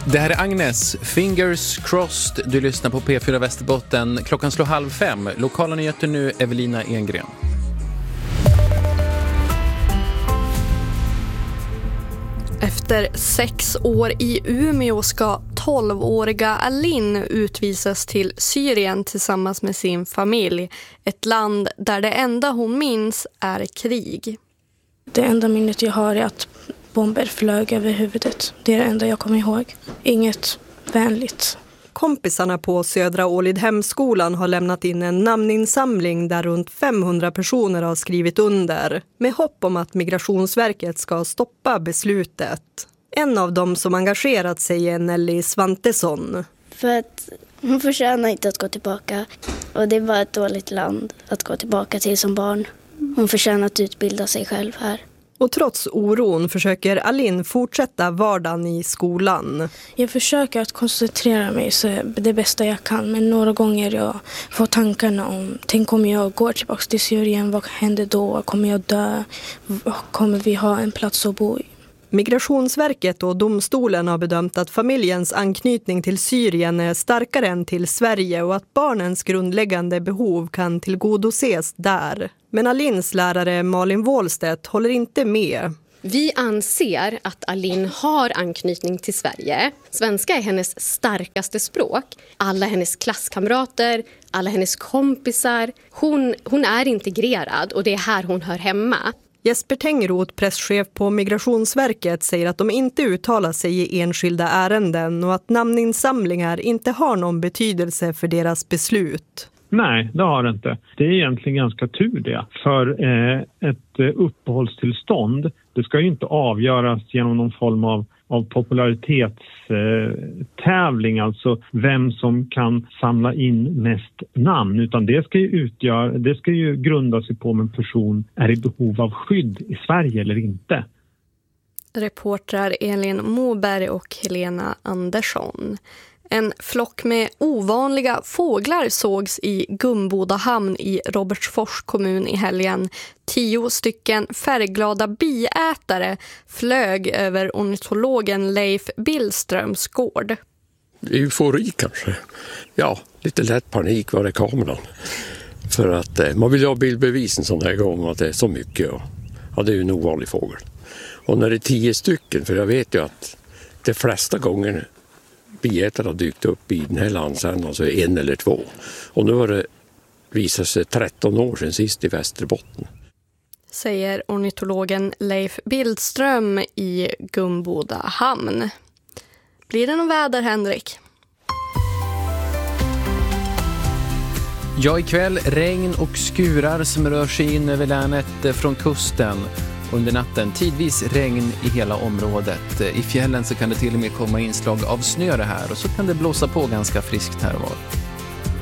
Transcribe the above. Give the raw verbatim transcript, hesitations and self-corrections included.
Det här är Agnes, Fingers Crossed. Du lyssnar på P fyra Västerbotten. Klockan slår halv fem. Lokala nyheter nu, Evelina Engren. Efter sex år i Umeå ska tolvåriga Alin utvisas till Syrien tillsammans med sin familj. Ett land där det enda hon minns är krig. Det enda minnet jag har är att bomber flög över huvudet. Det är det enda jag kommer ihåg. Inget vänligt. Kompisarna på Södra Ålidhemskolan har lämnat in en namninsamling där runt femhundra personer har skrivit under med hopp om att Migrationsverket ska stoppa beslutet. En av dem som engagerat sig är Nelly Svantesson. För att hon förtjänar inte att gå tillbaka och det är bara ett dåligt land att gå tillbaka till som barn. Hon förtjänar att utbilda sig själv här. Och trots oron försöker Alin fortsätta vardagen i skolan. Jag försöker att koncentrera mig så det bästa jag kan. Men några gånger jag får tankarna om, tänk om jag går tillbaka till Syrien, vad händer då? Kommer jag dö? Kommer vi ha en plats att bo i? Migrationsverket och domstolen har bedömt att familjens anknytning till Syrien är starkare än till Sverige och att barnens grundläggande behov kan tillgodoses där. Men Alins lärare Malin Wåhlstedt håller inte med. Vi anser att Alin har anknytning till Sverige. Svenska är hennes starkaste språk. Alla hennes klasskamrater, alla hennes kompisar. Hon, hon är integrerad och det är här hon hör hemma. Jesper Tengroth, presschef på Migrationsverket, säger att de inte uttalar sig i enskilda ärenden och att namninsamlingar inte har någon betydelse för deras beslut. Nej, det har det inte. Det är egentligen ganska tur det. För eh, ett eh, uppehållstillstånd, det ska ju inte avgöras genom någon form av, av popularitetstävling, eh, alltså vem som kan samla in mest namn. Utan det ska ju utgöra, det ska ju grunda sig på om en person är i behov av skydd i Sverige eller inte. Reportrar Elin Moberg och Helena Andersson. En flock med ovanliga fåglar sågs i Gumbodahamn i Robertsfors kommun i helgen. Tio stycken färgglada biätare flög över ornitologen Leif Billströms gård. Eufori kanske. Ja, lite lätt panik var det kameran. För att eh, man vill ha bildbevisen sån här gång att det är så mycket. Och, ja, det är ju en ovanlig fågel. Och när det är tio stycken, för jag vet ju att de flesta gånger biätare har dykt upp i den här landsändan så är en eller två. Och nu har det visat sig tretton år sedan sist i Västerbotten. Säger ornitologen Leif Billström i Gumbodahamn. Blir det någon väder, Henrik? Ja, ikväll regn och skurar som rör sig in över länet från kusten. Under natten tidvis regn i hela området. I fjällen så kan det till och med komma inslag av snö det här och så kan det blåsa på ganska friskt här och var.